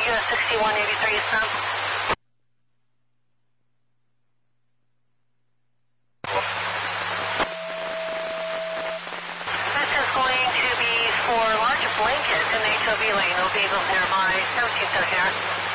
US 6183 Sun. This is going to be for large blanket in HOV lane. No vehicles nearby. 17 here.